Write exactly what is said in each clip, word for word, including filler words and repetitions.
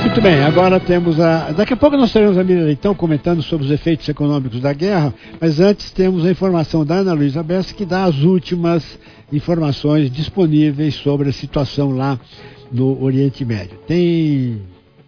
Muito bem, agora temos a... Daqui a pouco nós teremos a Miriam Leitão comentando sobre os efeitos econômicos da guerra, mas antes temos a informação da Ana Luísa Bessa, que dá as últimas informações disponíveis sobre a situação lá no Oriente Médio. Tem...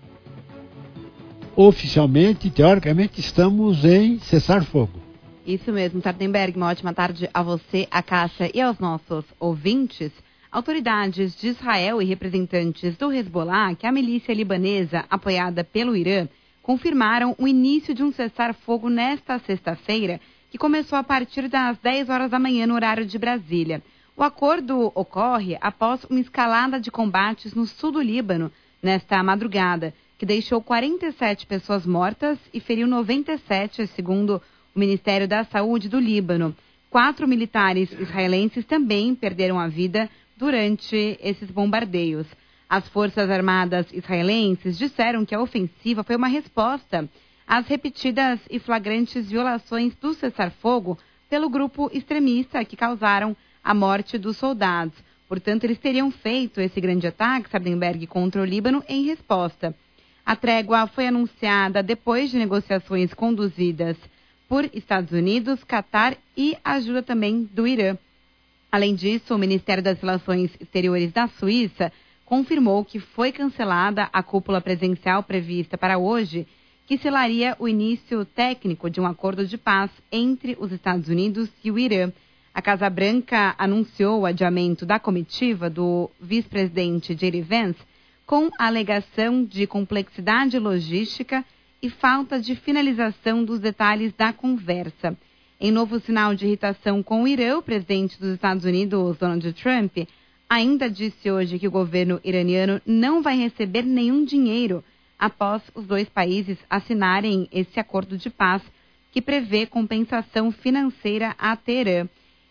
Oficialmente, teoricamente, estamos em cessar-fogo. Isso mesmo, Sardenberg, uma ótima tarde a você, a Cássia e aos nossos ouvintes. Autoridades de Israel e representantes do Hezbollah, que é a milícia libanesa apoiada pelo Irã, confirmaram o início de um cessar-fogo nesta sexta-feira, que começou a partir das dez horas da manhã no horário de Brasília. O acordo ocorre após uma escalada de combates no sul do Líbano nesta madrugada, que deixou quarenta e sete pessoas mortas e feriu noventa e sete, segundo o Ministério da Saúde do Líbano. Quatro militares israelenses também perderam a vida durante esses bombardeios. As Forças Armadas israelenses disseram que a ofensiva foi uma resposta às repetidas e flagrantes violações do cessar-fogo pelo grupo extremista que causaram a morte dos soldados. Portanto, eles teriam feito esse grande ataque, Sardenberg, contra o Líbano em resposta. A trégua foi anunciada depois de negociações conduzidas por Estados Unidos, Catar e ajuda também do Irã. Além disso, o Ministério das Relações Exteriores da Suíça confirmou que foi cancelada a cúpula presencial prevista para hoje, que selaria o início técnico de um acordo de paz entre os Estados Unidos e o Irã. A Casa Branca anunciou o adiamento da comitiva do vice-presidente J D Vance com a alegação de complexidade logística e falta de finalização dos detalhes da conversa. Em novo sinal de irritação com o Irã, o presidente dos Estados Unidos, Donald Trump, ainda disse hoje que o governo iraniano não vai receber nenhum dinheiro após os dois países assinarem esse acordo de paz que prevê compensação financeira a Teherã.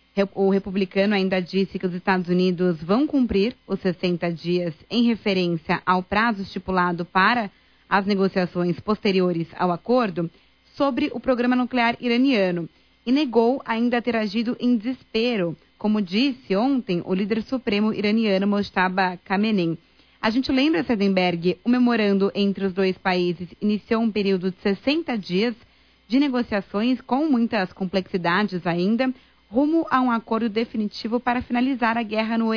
O republicano ainda disse que os Estados Unidos vão cumprir os sessenta dias em referência ao prazo estipulado para as negociações posteriores ao acordo sobre o programa nuclear iraniano. E negou ainda ter agido em desespero, como disse ontem o líder supremo iraniano Mojtaba Khamenei. A gente lembra, Sardenberg, o memorando entre os dois países iniciou um período de sessenta dias de negociações com muitas complexidades ainda, rumo a um acordo definitivo para finalizar a guerra no